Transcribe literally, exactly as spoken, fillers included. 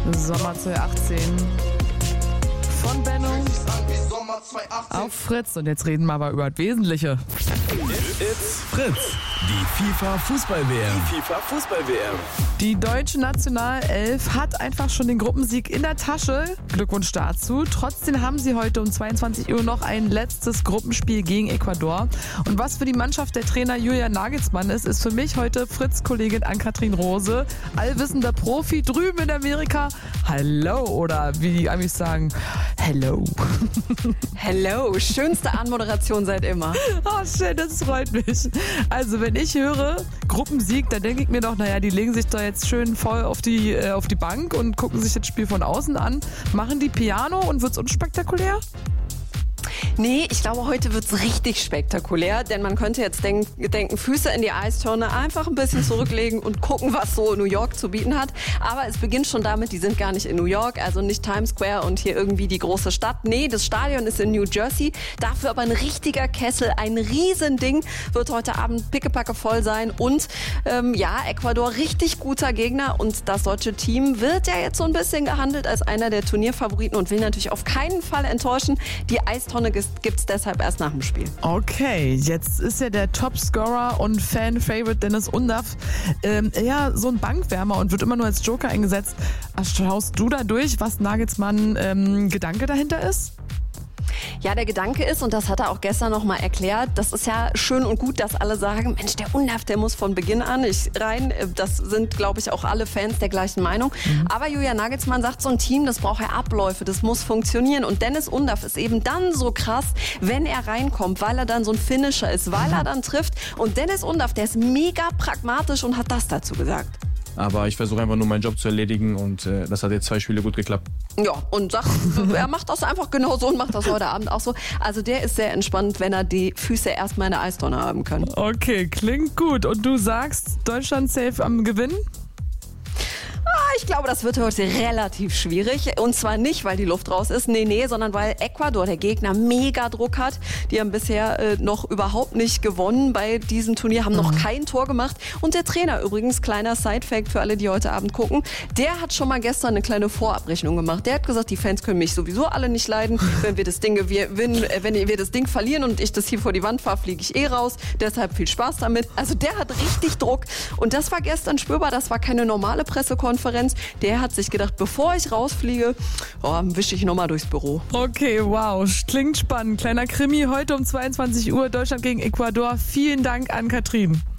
Sommer zweitausendachtzehn von Benno auf Fritz. Und jetzt reden wir aber über das Wesentliche. It's Fritz. Die FIFA-Fußball-W M. Die FIFA-Fußball-W M. Die deutsche Nationalelf hat einfach schon den Gruppensieg in der Tasche. Glückwunsch dazu. Trotzdem haben sie heute um zweiundzwanzig Uhr noch ein letztes Gruppenspiel gegen Ecuador. Und was für die Mannschaft der Trainer Julian Nagelsmann ist, ist für mich heute Fritz-Kollegin Ann-Kathrin Rose, allwissender Profi drüben in Amerika. Hallo, oder wie die Amis sagen, hello. Hello, schönste Anmoderation seit immer. Oh, schön, das freut mich. Also, wenn ich höre Gruppensieg, dann denke ich mir doch, naja, die legen sich da jetzt schön voll auf die, äh, auf die Bank und gucken sich das Spiel von außen an. Machen die Piano und wird's unspektakulär? Nee, ich glaube, heute wird's richtig spektakulär, denn man könnte jetzt denk- denken, Füße in die Eistonne, einfach ein bisschen zurücklegen und gucken, was so New York zu bieten hat. Aber es beginnt schon damit, die sind gar nicht in New York, also nicht Times Square und hier irgendwie die große Stadt. Nee, das Stadion ist in New Jersey, dafür aber ein richtiger Kessel, ein Riesending, wird heute Abend pickepacke voll sein. Und ähm, ja, Ecuador, richtig guter Gegner, und das deutsche Team wird ja jetzt so ein bisschen gehandelt als einer der Turnierfavoriten und will natürlich auf keinen Fall enttäuschen. Die Eistonne gibt's deshalb erst nach dem Spiel. Okay, jetzt ist ja der Topscorer und Fan-Favorite Dennis Undaff ähm, ja so ein Bankwärmer und wird immer nur als Joker eingesetzt. Schaust du da durch, was Nagelsmann ähm, Gedanke dahinter ist? Ja, der Gedanke ist, und das hat er auch gestern nochmal erklärt, das ist ja schön und gut, dass alle sagen, Mensch, der Undaff, der muss von Beginn an nicht rein. Das sind, glaube ich, auch alle Fans der gleichen Meinung. Mhm. Aber Julian Nagelsmann sagt, so ein Team, das braucht ja Abläufe, das muss funktionieren. Und Dennis Undaff ist eben dann so krass, wenn er reinkommt, weil er dann so ein Finisher ist, weil er dann trifft. Und Dennis Undaff, der ist mega pragmatisch und hat das dazu gesagt. Aber ich versuche einfach nur meinen Job zu erledigen, und äh, das hat jetzt zwei Spiele gut geklappt. Ja, und sagt, er macht das einfach genau so und macht das heute Abend auch so. Also der ist sehr entspannt, wenn er die Füße erstmal in der Eistonne haben kann. Okay, klingt gut. Und du sagst, Deutschland safe am Gewinn? Ich glaube, das wird heute relativ schwierig. Und zwar nicht, weil die Luft raus ist, nee, nee, sondern weil Ecuador, der Gegner, mega Druck hat. Die haben bisher äh, noch überhaupt nicht gewonnen bei diesem Turnier, haben noch kein Tor gemacht. Und der Trainer übrigens, kleiner Sidefact für alle, die heute Abend gucken, der hat schon mal gestern eine kleine Vorabrechnung gemacht. Der hat gesagt, die Fans können mich sowieso alle nicht leiden. Wenn wir das Ding, wir, wenn, wenn wir das Ding verlieren und ich das hier vor die Wand fahre, fliege ich eh raus. Deshalb viel Spaß damit. Also der hat richtig Druck. Und das war gestern spürbar. Das war keine normale Pressekonferenz. Der hat sich gedacht, bevor ich rausfliege, oh, wische ich nochmal durchs Büro. Okay, wow, klingt spannend. Kleiner Krimi heute um zweiundzwanzig Uhr, Deutschland gegen Ecuador. Vielen Dank an Katrin.